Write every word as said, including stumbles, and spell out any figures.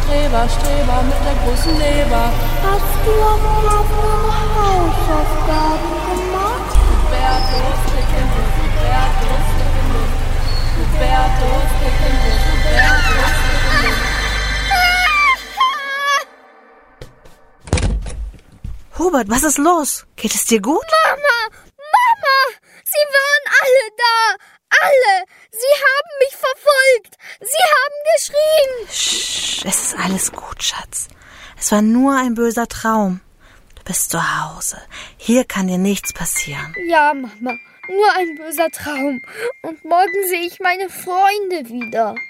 Streber, Streber mit der großen Leber. Hast du auch noch Hausaufgaben gemacht? Hubertus, dicken Bus, Hubertus, dicken Bus. Hubertus, dicken Bus, Hubertus, dicken Bus. Hubert, was ist los? Geht es dir gut? Mama, Mama, sie waren alle da. Alle. Sie haben mich verfolgt. Sie haben geschrien. Sch, es ist alles gut, Schatz. Es war nur ein böser Traum. Du bist zu Hause. Hier kann dir nichts passieren. Ja, Mama, nur ein böser Traum. Und morgen sehe ich meine Freunde wieder.